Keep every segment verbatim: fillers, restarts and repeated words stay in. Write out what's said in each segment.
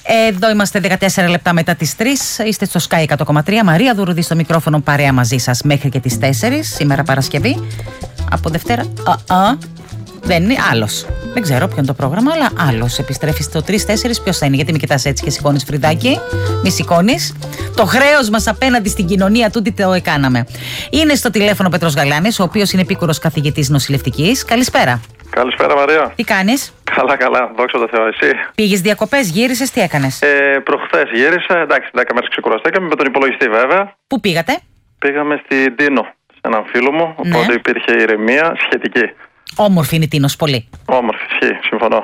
Εδώ είμαστε δεκατέσσερα λεπτά μετά τις τρεις. Είστε στο Sky εκατό κόμμα τρία. Μαρία Δουρουδή στο μικρόφωνο, παρέα μαζί σας μέχρι και τις τέσσερις. Σήμερα Παρασκευή. Από Δευτέρα. Α, α, δεν είναι άλλος. Δεν ξέρω ποιο είναι το πρόγραμμα, αλλά άλλος επιστρέφει στο τρεις τέσσερις. Ποιος θα είναι, γιατί με κοιτάς έτσι και σηκώνεις φρυδάκι? Μη σηκώνεις. Το χρέος μας απέναντι στην κοινωνία, τούτη το έκαναμε. Είναι στο τηλέφωνο ο Πέτρος Γαλάνης, ο οποίος είναι επίκουρος καθηγητής νοσηλευτικής. Καλησπέρα. Καλησπέρα, Μαρία. Τι κάνεις? Καλά, καλά. Δόξα τω Θεώ, εσύ? Πήγες διακοπές, γύρισες, τι έκανες? Ε, προχθές γύρισα. Εντάξει, δέκα μέρες ξεκουραστήκαμε με τον υπολογιστή, βέβαια. Πού πήγατε? Πήγαμε στην Τίνο, σε έναν φίλο μου. Ναι. Οπότε υπήρχε ηρεμία σχετική. Όμορφη είναι η Τίνος, πολύ. Όμορφη, ισχύει, συμφωνώ.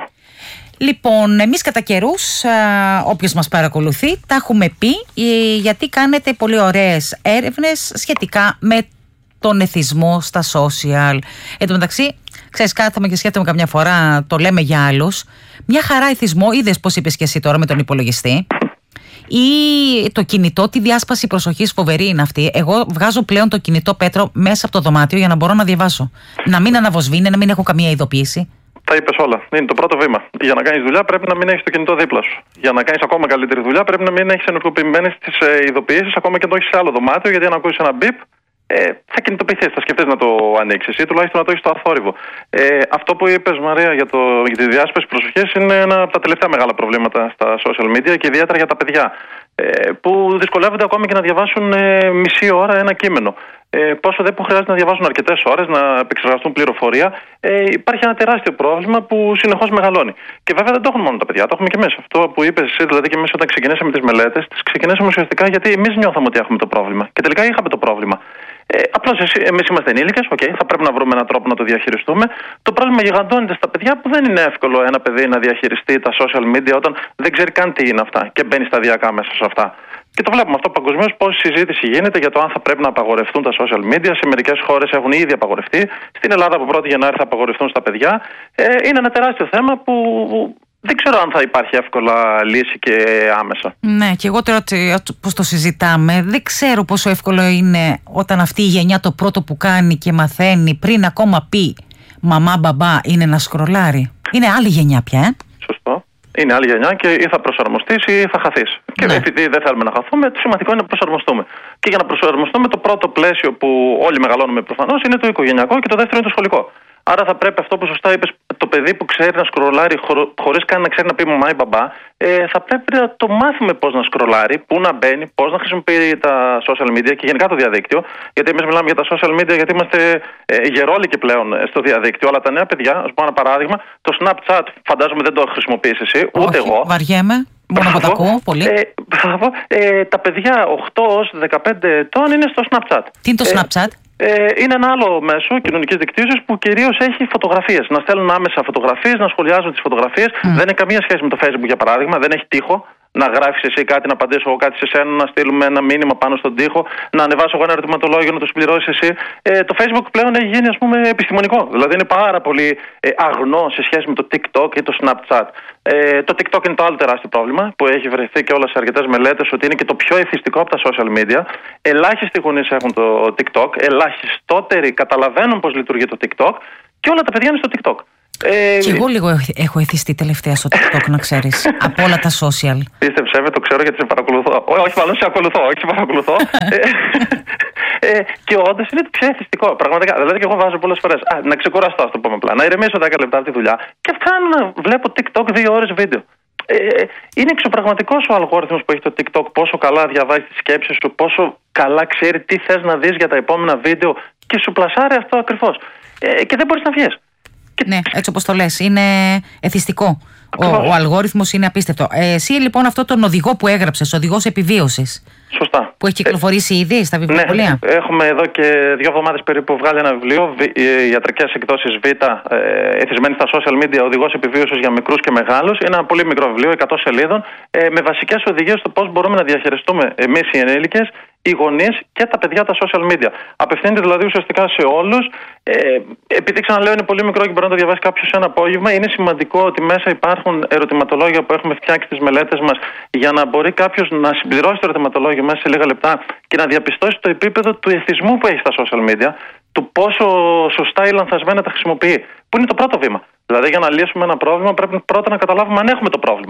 Λοιπόν, εμείς κατά καιρούς, όποιος μας παρακολουθεί, τα έχουμε πει, γιατί κάνετε πολύ ωραίες έρευνες σχετικά με τον εθισμό στα social. Εν τω μεταξύ, ξέρεις, κάθομαι και σκέφτομαι καμιά φορά, το λέμε για άλλους, μια χαρά εθισμό, είδες πώς είπες και εσύ τώρα με τον υπολογιστή, ή το κινητό, τη διάσπαση προσοχής φοβερή είναι αυτή. Εγώ βγάζω πλέον το κινητό, Πέτρο, μέσα από το δωμάτιο για να μπορώ να διαβάσω. Να μην αναβοσβήνει, να μην έχω καμία ειδοποίηση. Τα είπες όλα. Είναι το πρώτο βήμα. Για να κάνεις δουλειά πρέπει να μην έχεις το κινητό δίπλα σου. Για να κάνεις ακόμα καλύτερη δουλειά πρέπει να μην έχεις ενεργοποιημένες τις ε, ειδοποιήσεις, ακόμα και αν το έχεις σε άλλο δωμάτιο, γιατί αν ακούσεις ένα μπιπ, ε, θα κινητοποιηθείς, θα σκεφτείς να το ανοίξεις ή τουλάχιστον να το έχεις στο αθόρυβο. Ε, αυτό που είπες, Μαρία, για, το, για τη διάσπαση προσοχής είναι ένα από τα τελευταία μεγάλα προβλήματα στα social media και ιδιαίτερα για τα παιδιά. Ε, που δυσκολεύονται ακόμη και να διαβάσουν ε, μισή ώρα ένα κείμενο. Ε, πόσο δε που χρειάζεται να διαβάσουν αρκετές ώρες, να επεξεργαστούν πληροφορία, ε, υπάρχει ένα τεράστιο πρόβλημα που συνεχώς μεγαλώνει. Και βέβαια δεν το έχουν μόνο τα παιδιά, το έχουμε και εμείς. Αυτό που είπες εσύ, δηλαδή και εμείς όταν ξεκινήσαμε τις μελέτες, τις ξεκινήσαμε ουσιαστικά γιατί εμείς νιώθαμε ότι έχουμε το πρόβλημα. Και τελικά είχαμε το πρόβλημα. Ε, Απλώς εμείς είμαστε ενήλικες, okay, θα πρέπει να βρούμε έναν τρόπο να το διαχειριστούμε. Το πρόβλημα γιγαντώνεται στα παιδιά που δεν είναι εύκολο ένα παιδί να διαχειριστεί τα social media όταν δεν ξέρει καν τι είναι αυτά και μπαίνει σταδιακά μέσα σε αυτά. Και το βλέπουμε αυτό παγκοσμίως, πόση συζήτηση γίνεται για το αν θα πρέπει να απαγορευτούν τα social media. Σε μερικές χώρες έχουν ήδη απαγορευτεί. Στην Ελλάδα από πρώτη Γενάρη θα απαγορευτούν στα παιδιά. Ε, είναι ένα τεράστιο θέμα που δεν ξέρω αν θα υπάρχει εύκολα λύση και άμεσα. Ναι, και εγώ τώρα πώς το συζητάμε, δεν ξέρω πόσο εύκολο είναι όταν αυτή η γενιά το πρώτο που κάνει και μαθαίνει πριν ακόμα πει μαμά, μπαμπά, είναι να σκρολάρει. Είναι άλλη γενιά πια, ε? Σωστό. Είναι άλλη γενιά και ή θα προσαρμοστείς ή θα χαθείς. Ναι. Και επειδή δεν θέλουμε να χαθούμε, το σημαντικό είναι να προσαρμοστούμε. Και για να προσαρμοστούμε, το πρώτο πλαίσιο που όλοι μεγαλώνουμε προφανώς είναι το οικογενειακό και το δεύτερο είναι το σχολικό. Άρα θα πρέπει αυτό που σωστά είπες, το παιδί που ξέρει να σκρολάρει χωρί, χωρίς καν να ξέρει να πει μαμά ή μπαμπά, ε, θα πρέπει να το μάθουμε πώς να σκρολάρει, πού να μπαίνει, πώς να χρησιμοποιεί τα social media και γενικά το διαδίκτυο. Γιατί εμείς μιλάμε για τα social media γιατί είμαστε ε, γερόλικοι πλέον στο διαδίκτυο. Αλλά τα νέα παιδιά, ας πω ένα παράδειγμα, το Snapchat φαντάζομαι δεν το χρησιμοποιείς εσύ, ούτε Όχι, εγώ. Βαριέμαι. Μόνο που τα ακούω πολύ. Ε, ε, τα παιδιά οκτώ έως δεκαπέντε ετών είναι στο Snapchat. Τι είναι το Snapchat? Ε, είναι ένα άλλο μέσο κοινωνικής δικτύωσης που κυρίως έχει φωτογραφίες. Να στέλνουν άμεσα φωτογραφίες, να σχολιάζουν τις φωτογραφίες. Mm. Δεν έχει καμία σχέση με το Facebook για παράδειγμα, δεν έχει τοίχο. Να γράφεις εσύ κάτι, να απαντήσω εγώ κάτι σε σένα, να στείλουμε ένα μήνυμα πάνω στον τοίχο, να ανεβάσω εγώ ένα ερωτηματολόγιο, να το συμπληρώσεις εσύ. Ε, το Facebook πλέον έχει γίνει, ας πούμε, επιστημονικό. Δηλαδή είναι πάρα πολύ ε, αγνό σε σχέση με το TikTok ή το Snapchat. Ε, το TikTok είναι το άλλο τεράστιο πρόβλημα που έχει βρεθεί και όλα σε αρκετές μελέτες ότι είναι και το πιο εθιστικό από τα social media. Ελάχιστοι γονείς έχουν το TikTok, ελάχιστότεροι καταλαβαίνουν πώς λειτουργεί το TikTok και όλα τα παιδιά είναι στο TikTok. Ε, και εγώ λίγο έχω εθιστεί τελευταία στο TikTok, να ξέρεις, από όλα τα social. Πίστεψε με, το ξέρω γιατί σε παρακολουθώ. Όχι, μάλλον σε ακολουθώ, όχι σε παρακολουθώ. ε, ε, και όντως είναι το πιο εθιστικό. Πραγματικά. Δηλαδή και εγώ βάζω πολλές φορές. Α, να ξεκουραστώ, α το πούμε απλά. Να ηρεμήσω δέκα λεπτά από τη δουλειά και φτάνω να βλέπω TikTok δύο ώρες βίντεο. Ε, είναι εξωπραγματικός ο αλγόριθμος που έχει το TikTok. Πόσο καλά διαβάζει τις σκέψεις σου, πόσο καλά ξέρει τι θες να δεις για τα επόμενα βίντεο και σου πλασάρει αυτό ακριβώς. Ε, και δεν μπορείς να βγεις. Ναι, έτσι όπως το λες, είναι εθιστικό. Ο, ο αλγόριθμος είναι απίστευτο. Ε, εσύ λοιπόν αυτό τον οδηγό που έγραψες, οδηγός επιβίωσης. Σωστά. Που έχει κυκλοφορήσει ε, ήδη στα βιβλιοπωλεία. Ναι, έχουμε εδώ και δύο εβδομάδες περίπου βγάλει ένα βιβλίο, ιατρικές εκδόσεις Β, εθισμένη στα social media, οδηγός επιβίωσης για μικρούς και μεγάλους. Είναι ένα πολύ μικρό βιβλίο, εκατό σελίδων, ε, με βασικές οδηγίες στο πώς μπορούμε να διαχειριστούμε εμείς οι ενήλικες, οι γονείς και τα παιδιά τα social media. Απευθύνεται δηλαδή ουσιαστικά σε όλους. Ε, επειδή ξαναλέω είναι πολύ μικρό και μπορεί να το διαβάσει κάποιος ένα απόγευμα, είναι σημαντικό ότι μέσα υπάρχουν ερωτηματολόγια που έχουμε φτιάξει στις μελέτες μας για να μπορεί κάποιος να συμπληρώσει το ερωτηματολόγιο μέσα σε λίγα λεπτά και να διαπιστώσει το επίπεδο του εθισμού που έχει στα social media, του πόσο σωστά ή λανθασμένα τα χρησιμοποιεί. Που είναι το πρώτο βήμα. Δηλαδή για να λύσουμε ένα πρόβλημα πρέπει πρώτα να καταλάβουμε αν έχουμε το πρόβλημα.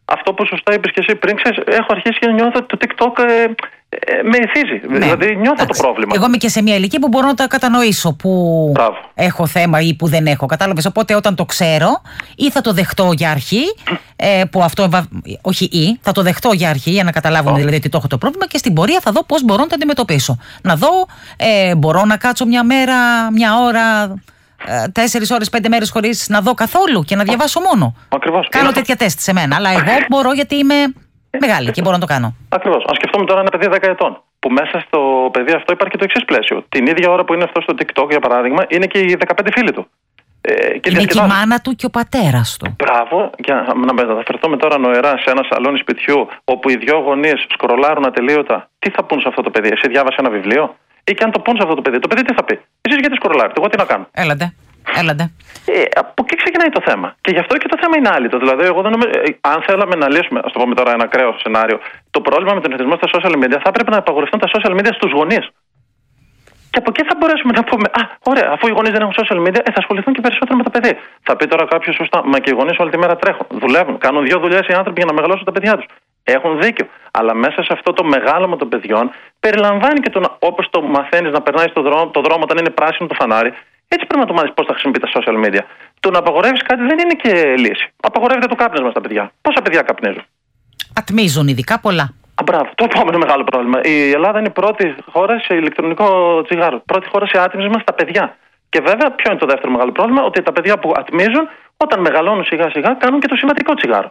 Αυτό που σωστά είπες και εσύ πριν, ξέρεις, έχω αρχίσει και νιώθω ότι το TikTok ε, ε, με εθίζει. Ναι. Δηλαδή νιώθω το πρόβλημα. Εγώ είμαι και σε μια ηλικία που μπορώ να τα κατανοήσω που Μπράβο. έχω θέμα ή που δεν έχω. Κατάλαβες. Οπότε όταν το ξέρω, ή θα το δεχτώ για αρχή, ε, που αυτό. Όχι, ή θα το δεχτώ για αρχή, για να καταλάβουν oh. δηλαδή ότι το έχω το πρόβλημα, και στην πορεία θα δω πώς μπορώ να το αντιμετωπίσω. Να δω, ε, μπορώ να κάτσω μια μέρα, μια ώρα. Τέσσερις ώρες, πέντε μέρες χωρίς να δω καθόλου και να διαβάσω μόνο. Ακριβώς. Κάνω τέτοια τεστ σε μένα. Αλλά εγώ μπορώ, γιατί είμαι μεγάλη και μπορώ να το κάνω. Ακριβώς. Αν σκεφτούμε τώρα ένα παιδί δέκα ετών, που μέσα στο παιδί αυτό υπάρχει και το εξής πλαίσιο. Την ίδια ώρα που είναι αυτό στο TikTok, για παράδειγμα, είναι και οι δεκαπέντε φίλοι του. Ε, και είναι και η μάνα του και ο πατέρας του. Μπράβο. Για να μεταφερθούμε τώρα νοερά σε ένα σαλόνι σπιτιού, όπου οι δυο γονείς σκρολάρουν ατελείωτα, τι θα πούν σε αυτό το παιδί? Εσύ διάβασε ένα βιβλίο? Ή και αν το πούν σε αυτό το παιδί, το παιδί τι θα πει? Εσείς γιατί σκρολάρετε, εγώ τι να κάνω? Έλατε. Έλατε. Ε, από εκεί ξεκινάει το θέμα. Και γι' αυτό και το θέμα είναι άλυτο. Δηλαδή, εγώ δεν νομίζω, ε, αν θέλαμε να λύσουμε, ας το πούμε τώρα ένα ακραίο σενάριο, το πρόβλημα με τον εθισμό στα social media, θα έπρεπε να απαγορευτούν τα social media στους γονείς. Και από εκεί θα μπορέσουμε να πούμε, α, ωραία, αφού οι γονείς δεν έχουν social media, ε, θα ασχοληθούν και περισσότερο με το παιδί. Θα πει τώρα κάποιος σωστά, μα και οι γονείς όλη τη μέρα τρέχουν, δουλεύουν, κάνουν δύο δουλειές οι άνθρωποι για να μεγαλώσουν τα παιδιά τους. Έχουν δίκιο. Αλλά μέσα σε αυτό το μεγάλωμα των παιδιών περιλαμβάνει και το όπως το μαθαίνεις να περνάει στο δρόμο, το δρόμο όταν είναι πράσινο το φανάρι. Έτσι πρέπει να το μάθεις πώς θα χρησιμοποιεί τα social media. Το να απαγορεύεις κάτι δεν είναι και λύση. Απαγορεύεται το κάπνισμα στα παιδιά. Πόσα παιδιά καπνίζουν? Ατμίζουν ειδικά πολλά. Α, μπράβο. Το επόμενο μεγάλο πρόβλημα. Η Ελλάδα είναι η πρώτη χώρα σε ηλεκτρονικό τσιγάρο. Πρώτη χώρα σε άτμισμα στα παιδιά. Και βέβαια, ποιο είναι το δεύτερο μεγάλο πρόβλημα? Ότι τα παιδιά που ατμίζουν, όταν μεγαλώνουν σιγά σιγά, κάνουν και το συμβατικό τσιγάρο.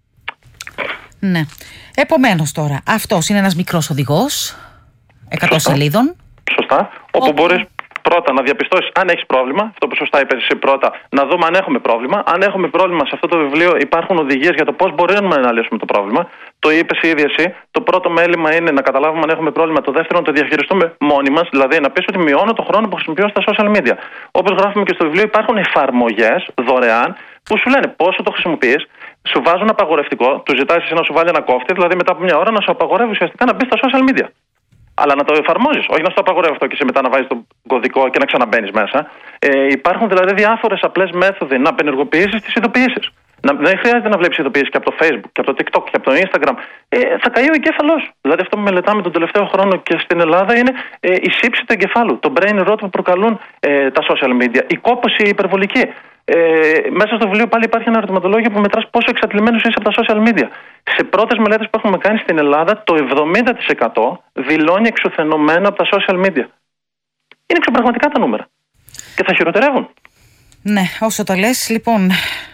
Ναι. Επομένως τώρα, αυτός είναι ένας μικρός οδηγός, εκατό σελίδων. Σωστά. Όπου, όπου... μπορείς πρώτα να διαπιστώσεις αν έχεις πρόβλημα, αυτό που σωστά είπες εσύ πρώτα, να δούμε αν έχουμε πρόβλημα. Αν έχουμε πρόβλημα, σε αυτό το βιβλίο υπάρχουν οδηγίες για το πώς μπορούμε να λύσουμε το πρόβλημα. Το είπες ήδη εσύ. Το πρώτο μέλημα είναι να καταλάβουμε αν έχουμε πρόβλημα. Το δεύτερο, να το διαχειριστούμε μόνοι μας, δηλαδή να πεις ότι μειώνω το χρόνο που χρησιμοποιώ στα social media. Όπως γράφουμε και στο βιβλίο, υπάρχουν εφαρμογές δωρεάν που σου λένε πόσο το χρησιμοποιείς, σου βάζουν απαγορευτικό, του ζητάς εσύ να σου βάλει ένα κόφτη, δηλαδή μετά από μια ώρα να σου απαγορεύει ουσιαστικά να μπει στα social media. Αλλά να το εφαρμόζεις, όχι να σου το απαγορεύει αυτό και εσύ μετά να βάζεις τον κωδικό και να ξαναμπαίνεις μέσα. Ε, υπάρχουν δηλαδή διάφορες απλές μέθοδοι να απενεργοποιήσεις τις ειδοποιήσεις. Να, δεν χρειάζεται να βλέπεις ειδοποιήσεις και από το Facebook και από το TikTok και από το Instagram. Ε, θα καεί ο εγκέφαλός. Δηλαδή αυτό που μελετάμε τον τελευταίο χρόνο και στην Ελλάδα είναι ε, η σύψη του εγκεφάλου, το brain rot που προκαλούν ε, τα social media, η κόπωση υπερβολική. Ε, μέσα στο βιβλίο πάλι υπάρχει ένα ερωτηματολόγιο που μετράς πόσο εξατλημένος είσαι από τα social media. Σε πρώτες μελέτες που έχουμε κάνει στην Ελλάδα, το εβδομήντα τοις εκατό δηλώνει εξουθενωμένο από τα social media. Είναι εξωπραγματικά τα νούμερα. Και θα χειροτερεύουν. Ναι, όσο το λες, λοιπόν,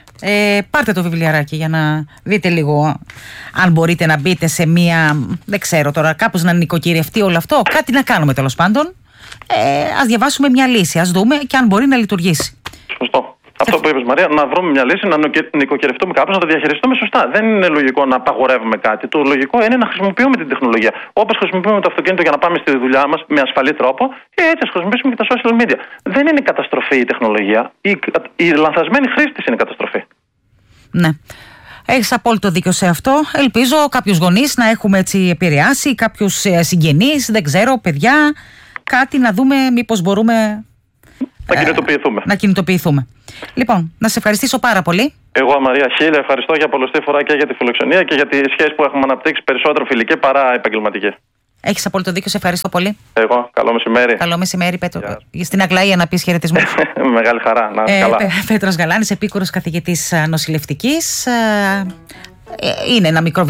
ε, πάρτε το βιβλιαράκι για να δείτε λίγο αν μπορείτε να μπείτε σε μία, δεν ξέρω τώρα, κάπως να νοικοκυρευτεί όλο αυτό. Κάτι να κάνουμε τέλος πάντων. Ε, ας διαβάσουμε μια λύση, ας δούμε και αν μπορεί να λειτουργήσει. Σωστό. Αυτό που είπες, Μαρία, να βρούμε μια λύση, να νοικοκυρευτούμε κάπως, να το διαχειριστούμε σωστά. Δεν είναι λογικό να απαγορεύουμε κάτι. Το λογικό είναι να χρησιμοποιούμε την τεχνολογία. Όπως χρησιμοποιούμε το αυτοκίνητο για να πάμε στη δουλειά μας με ασφαλή τρόπο, και έτσι ας χρησιμοποιήσουμε και τα social media. Δεν είναι καταστροφή η τεχνολογία. Η, η λανθασμένη χρήση της είναι καταστροφή. Ναι. Έχεις απόλυτο δίκιο σε αυτό. Ελπίζω κάποιους γονείς να έχουμε έτσι επηρεάσει, κάποιους συγγενείς, δεν ξέρω, παιδιά, κάτι να δούμε μήπως μπορούμε. Να κινητοποιηθούμε. Να κινητοποιηθούμε. Λοιπόν, να σε ευχαριστήσω πάρα πολύ. Εγώ, Μαρία, χίλια ευχαριστώ για πολλωστή φορά και για τη φιλοξενία και για τη σχέση που έχουμε αναπτύξει, περισσότερο φιλική παρά επαγγελματική. Έχεις απόλυτο δίκιο, σε ευχαριστώ πολύ. Εγώ, καλό μεσημέρι. Καλό μεσημέρι, Πέτρο. Yeah. Στην Αγλαία να πεις χαιρετισμούς. Μεγάλη χαρά, να ε, καλά. Πέτρος Γαλάνης, επίκουρος καθηγητής νοσηλευτικής. Είναι ένα μικρό